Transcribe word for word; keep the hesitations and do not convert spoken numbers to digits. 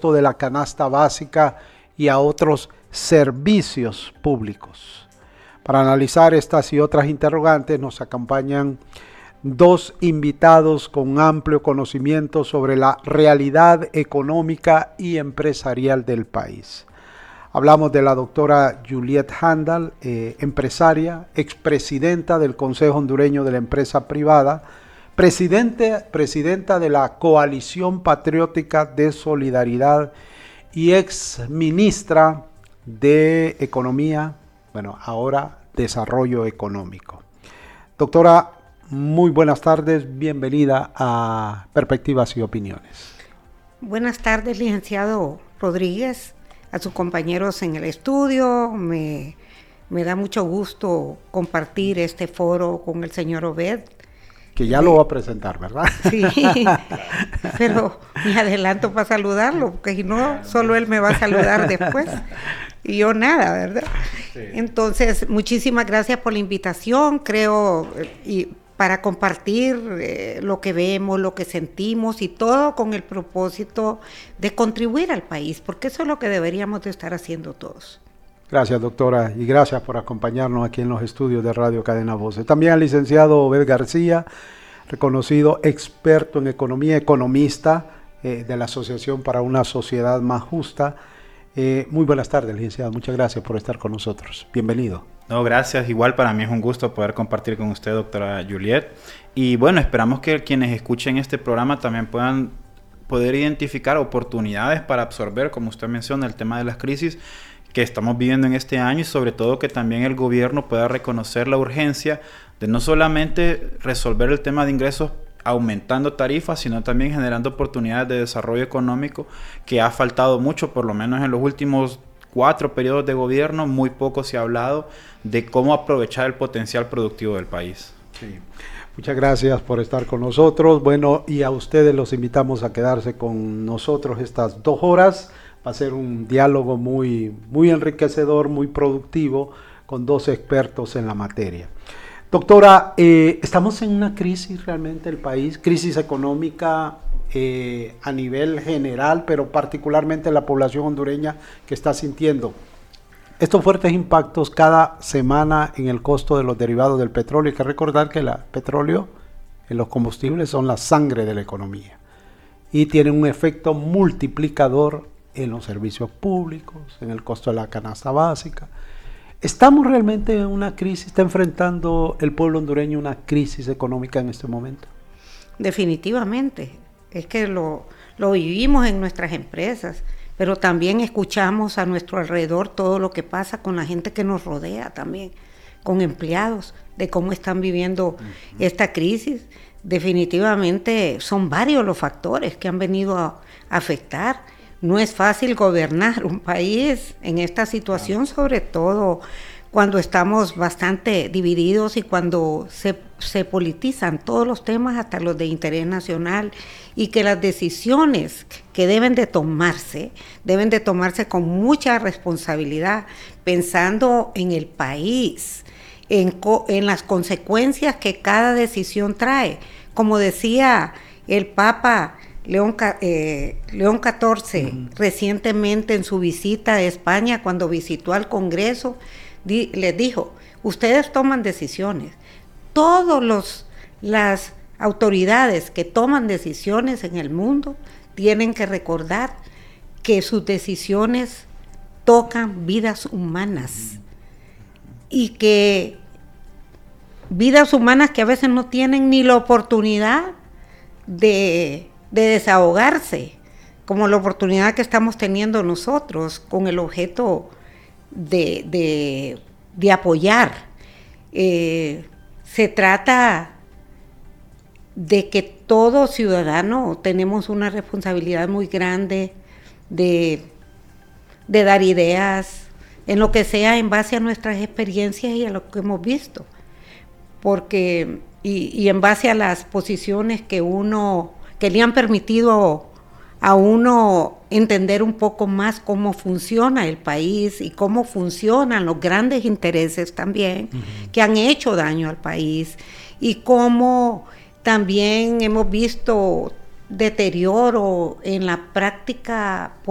costo de la canasta básica y a otros servicios públicos. Para analizar estas y otras interrogantes nos acompañan dos invitados con amplio conocimiento sobre la realidad económica y empresarial del país. Hablamos de la doctora Juliet Handal, eh, empresaria, expresidenta del Consejo Hondureño de la Empresa Privada, presidente, presidenta de la Coalición Patriótica de Solidaridad y ex ministra de Economía, bueno, ahora Desarrollo Económico. Doctora, muy buenas tardes, bienvenida a Perspectivas y Opiniones. Buenas tardes, licenciado Rodríguez, a sus compañeros en el estudio. Me, me da mucho gusto compartir este foro con el señor Obed. Que ya lo va a presentar, ¿verdad? Sí, pero me adelanto para saludarlo, porque si no, solo él me va a saludar después, y yo nada, ¿verdad? Sí. Entonces, muchísimas gracias por la invitación, creo, y para compartir eh, lo que vemos, lo que sentimos, y todo con el propósito de contribuir al país, porque eso es lo que deberíamos de estar haciendo todos. Gracias, doctora, y gracias por acompañarnos aquí en los estudios de Radio Cadena Voces. También al licenciado Obed García, reconocido experto en economía, economista eh, de la Asociación para una Sociedad Más Justa. Eh, muy buenas tardes, licenciado. Muchas gracias por estar con nosotros. Bienvenido. No, gracias. Igual para mí es un gusto poder compartir con usted, doctora Juliet. Y bueno, esperamos que quienes escuchen este programa también puedan poder identificar oportunidades para absorber, como usted menciona, el tema de las crisis que estamos viviendo en este año, y sobre todo que también el gobierno pueda reconocer la urgencia de no solamente resolver el tema de ingresos aumentando tarifas, sino también generando oportunidades de desarrollo económico, que ha faltado mucho, por lo menos en los últimos cuatro periodos de gobierno. Muy poco se ha hablado de cómo aprovechar el potencial productivo del país. Sí. Muchas gracias por estar con nosotros. Bueno, y a ustedes los invitamos a quedarse con nosotros estas dos horas. Va a ser un diálogo muy, muy enriquecedor, muy productivo, con dos expertos en la materia. Doctora, eh, ¿estamos en una crisis realmente el país? Crisis económica eh, a nivel general, pero particularmente la población hondureña que está sintiendo estos fuertes impactos cada semana en el costo de los derivados del petróleo. Hay que recordar que el petróleo, en los combustibles, son la sangre de la economía y tienen un efecto multiplicador en los servicios públicos, en el costo de la canasta básica. ¿Estamos realmente en una crisis? ¿Está enfrentando el pueblo hondureño una crisis económica en este momento? Definitivamente. Es que lo, lo vivimos en nuestras empresas, pero también escuchamos a nuestro alrededor todo lo que pasa con la gente que nos rodea también, con empleados, de cómo están viviendo uh-huh. esta crisis. Definitivamente son varios los factores que han venido a, a afectar. No es fácil gobernar un país en esta situación, sobre todo cuando estamos bastante divididos y cuando se, se politizan todos los temas, hasta los de interés nacional, y que las decisiones que deben de tomarse, deben de tomarse con mucha responsabilidad, pensando en el país, en, co- en las consecuencias que cada decisión trae. Como decía el Papa León, eh, León catorce, uh-huh. recientemente en su visita a España, cuando visitó al Congreso, di, les dijo, ustedes toman decisiones. Todas los, las autoridades que toman decisiones en el mundo tienen que recordar que sus decisiones tocan vidas humanas, uh-huh. y que vidas humanas que a veces no tienen ni la oportunidad de... de desahogarse, como la oportunidad que estamos teniendo nosotros, con el objeto de, de, de apoyar. Eh, se trata de que todo ciudadano tenemos una responsabilidad muy grande de, de dar ideas, en lo que sea, en base a nuestras experiencias y a lo que hemos visto, porque y, y en base a las posiciones que uno que le han permitido a uno entender un poco más cómo funciona el país y cómo funcionan los grandes intereses también, uh-huh. que han hecho daño al país, y cómo también hemos visto deterioro en la práctica